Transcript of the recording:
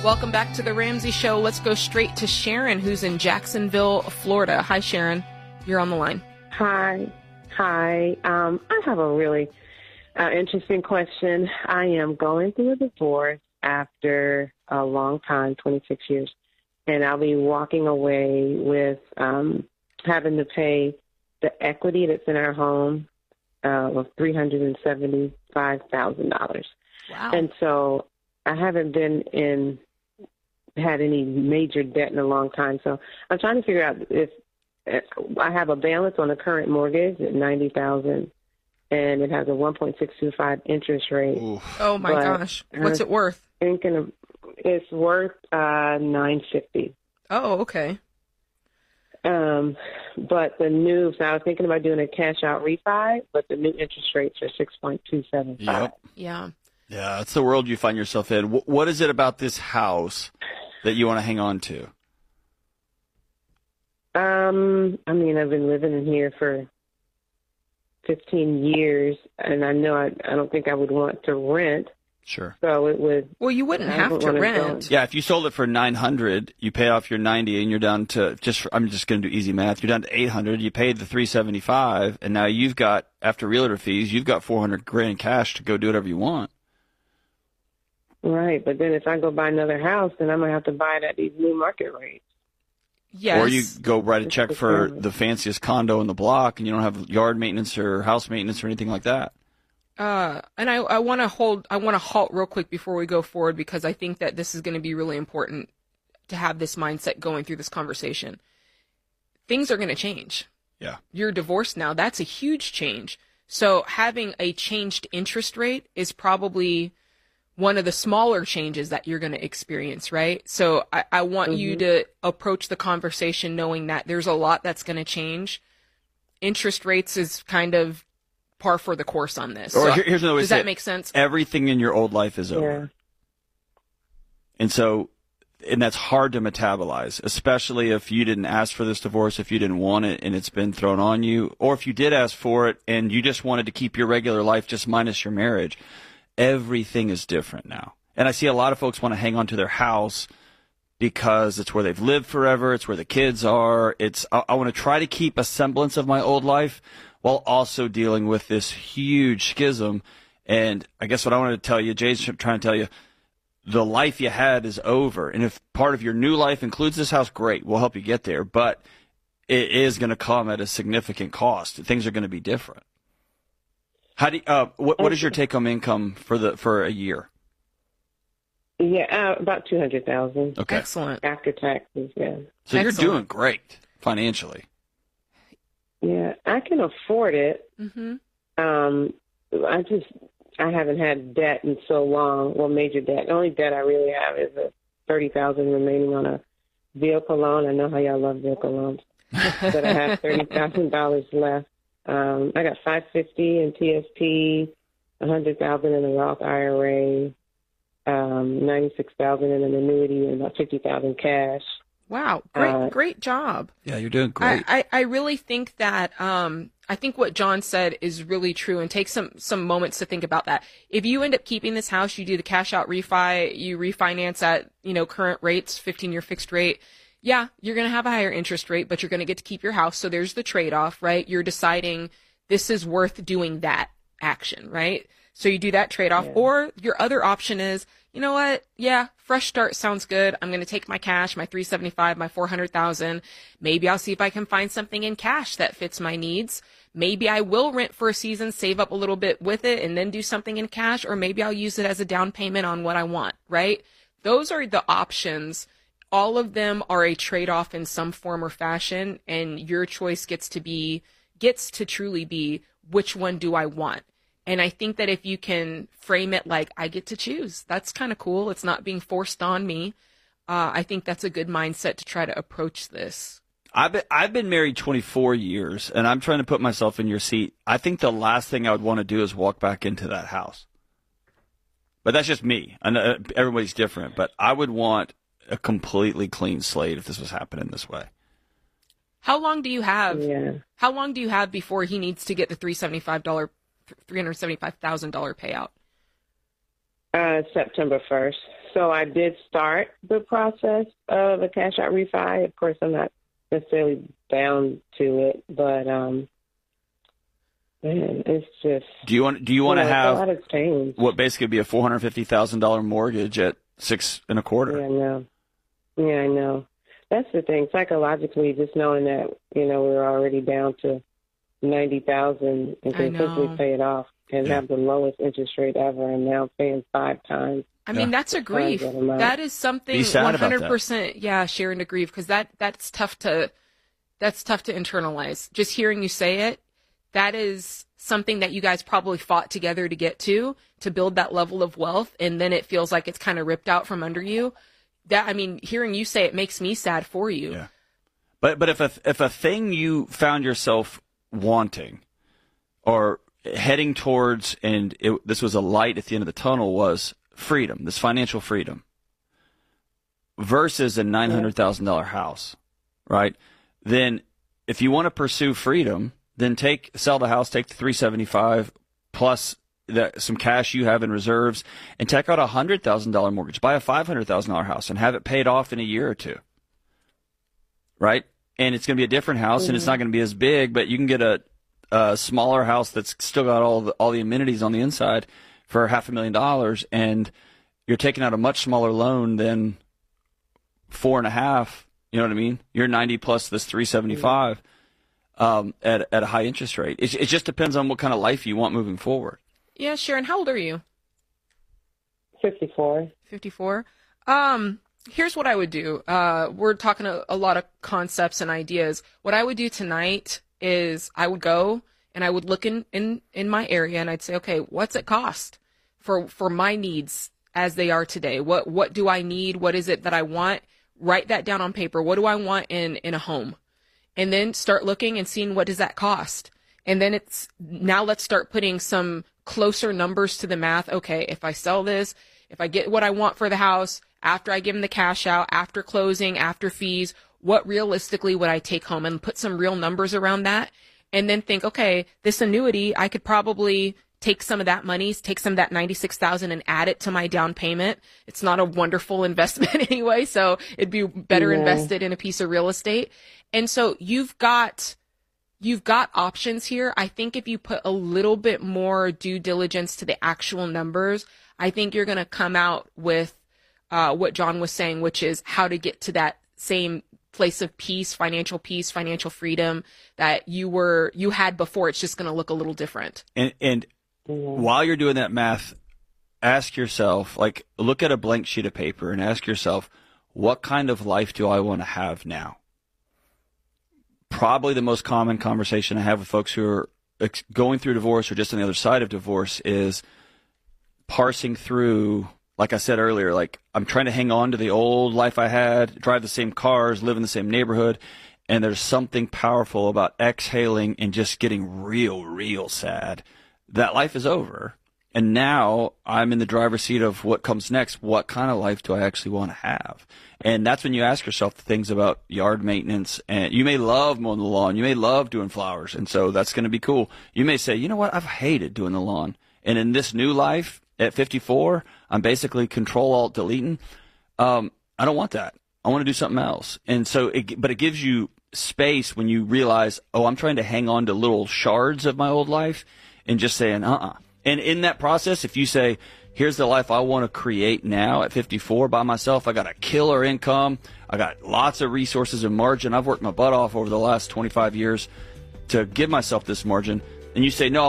Welcome back to the Ramsey Show. Let's go straight to Sharon, who's in Jacksonville, Florida. Hi, Sharon. You're on the line. Hi. I have a really interesting question. I am going through a divorce after a long time, 26 years, and I'll be walking away with having to pay the equity that's in our home of $375,000. Wow. And so I haven't had any major debt in a long time. So I'm trying to figure out if I have a balance on the current mortgage at $90,000, and it has a 1.625 interest rate. Oof. Oh my gosh! What's it worth? It's worth $950. Oh, okay. But so I was thinking about doing a cash out refi, but the new interest rates are 6.275. Yep. Yeah. Yeah, that's the world you find yourself in. What is it about this house that you want to hang on to? I've been living in here for 15 years, and I know I don't think I would want to rent. Sure. So it would. Well, you wouldn't have to rent. Yeah, if you sold it for $900, you pay off your $90, and you're down to I'm just going to do easy math. You're down to $800. You paid the $375, and now you've got, after realtor fees, you've got $400,000 in cash to go do whatever you want. Right, but then if I go buy another house, then I'm gonna have to buy it at these new market rates. Yes. Or you go write a check for the fanciest condo in the block, and you don't have yard maintenance or house maintenance or anything like that. And I want to halt real quick before we go forward, because I think that this is going to be really important to have this mindset going through this conversation. Things are going to change. Yeah. You're divorced now. That's a huge change. So having a changed interest rate is probably one of the smaller changes that you're going to experience, right? So I want you to approach the conversation knowing that there's a lot that's going to change. Interest rates is kind of par for the course on this. Or so here's another way does that make sense? Everything in your old life is over. And that's hard to metabolize, especially if you didn't ask for this divorce, if you didn't want it and it's been thrown on you, or if you did ask for it and you just wanted to keep your regular life just minus your marriage. Everything is different now. And I see a lot of folks want to hang on to their house because it's where they've lived forever. It's where the kids are. I want to try to keep a semblance of my old life while also dealing with this huge schism. And I guess what I wanted to tell you, Jay's trying to tell you, the life you had is over. And if part of your new life includes this house, great. We'll help you get there. But it is going to come at a significant cost. Things are going to be different. How do what is your take-home income for a year? Yeah, about $200,000. Okay, excellent. After taxes, yeah. So you're doing great financially. Yeah, I can afford it. Mm-hmm. I haven't had debt in so long. Well, major debt. The only debt I really have is $30,000 remaining on a vehicle loan. I know how y'all love vehicle loans, but I have $30,000 left. I got $550 in TSP, $100,000 in a Roth IRA, $96,000 in an annuity, and about $50,000 cash. Wow, great job. Yeah, you're doing great. I really think that I think what John said is really true, and take some moments to think about that. If you end up keeping this house, you do the cash out refi, you refinance at current rates, 15-year fixed rate. Yeah, you're going to have a higher interest rate, but you're going to get to keep your house. So there's the trade-off, right? You're deciding this is worth doing that action, right? So you do that trade-off. Yeah. Or your other option is, you know what? Yeah, fresh start sounds good. I'm going to take my cash, my $375, my $400,000. Maybe I'll see if I can find something in cash that fits my needs. Maybe I will rent for a season, save up a little bit with it, and then do something in cash. Or maybe I'll use it as a down payment on what I want, right? Those are the options. All of them are a trade-off in some form or fashion, and your choice gets to truly be, which one do I want? And I think that if you can frame it like, I get to choose, that's kind of cool. It's not being forced on me. I think that's a good mindset to try to approach this. I've been married 24 years, and I'm trying to put myself in your seat. I think the last thing I would want to do is walk back into that house. But that's just me. I know everybody's different, but I would want a completely clean slate if this was happening this way. How long do you have? Yeah. How long do you have before he needs to get the $375,000 payout? September 1st. So I did start the process of a cash out refi. Of course, I'm not necessarily bound to it, but man, it's just. Do you want to have a lot has changed. What basically be a $450,000 mortgage at 6.25%? Yeah, I know. That's the thing. Psychologically, just knowing that we're already down to $90,000 and can simply pay it off and have the lowest interest rate ever, and now paying 5 times. I mean, that's a grief. That is something 100%. Yeah, sharing a grief, because that's tough to internalize. Just hearing you say it, that is something that you guys probably fought together to get to build that level of wealth, and then it feels like it's kind of ripped out from under you. That, I mean, hearing you say it makes me sad for you. Yeah. But if a thing you found yourself wanting or heading towards, and this was a light at the end of the tunnel, was freedom, this financial freedom, versus a $900,000 house, right? Then if you want to pursue freedom, then sell the house, take the $375 plus some cash you have in reserves, and take out a $100,000 mortgage, buy a $500,000 house, and have it paid off in a year or two, right? And it's going to be a different house, and it's not going to be as big, but you can get a smaller house that's still got all the amenities on the inside for $500,000, and you're taking out a much smaller loan than 4.5. You know what I mean? You're 90 plus this 375 at a high interest rate. It just depends on what kind of life you want moving forward. Yeah, Sharon, how old are you? 54. 54. Here's what I would do. We're talking a lot of concepts and ideas. What I would do tonight is I would go and I would look in my area, and I'd say, okay, what's it cost for my needs as they are today? What do I need? What is it that I want? Write that down on paper. What do I want in a home? And then start looking and seeing, what does that cost? And then now let's start putting some closer numbers to the math. Okay, if I sell this, if I get what I want for the house, after I give them the cash out, after closing, after fees, what realistically would I take home? And put some real numbers around that. And then think, okay, this annuity, I could probably take some of that money, take some of that $96,000 and add it to my down payment. It's not a wonderful investment anyway, so it'd be better invested in a piece of real estate. And so you've got options here. I think if you put a little bit more due diligence to the actual numbers, I think you're going to come out with what John was saying, which is how to get to that same place of peace, financial freedom that you had before. It's just going to look a little different. And while you're doing that math, ask yourself, look at a blank sheet of paper and ask yourself, what kind of life do I want to have now? Probably the most common conversation I have with folks who are going through divorce or just on the other side of divorce is parsing through, like I said earlier, I'm trying to hang on to the old life I had, drive the same cars, live in the same neighborhood, and there's something powerful about exhaling and just getting real sad. That life is over, and now I'm in the driver's seat of what comes next. What kind of life do I actually want to have? And that's when you ask yourself the things about yard maintenance. And you may love mowing the lawn. You may love doing flowers, and so that's going to be cool. You may say, you know what, I've hated doing the lawn. And in this new life at 54, I'm basically Control-Alt-Deleting. I don't want that. I want to do something else. And so, but it gives you space when you realize, I'm trying to hang on to little shards of my old life, and just saying, And in that process, if you say, here's the life I want to create now at 54 by myself, I got a killer income, I got lots of resources and margin, I've worked my butt off over the last 25 years to give myself this margin, and you say, no,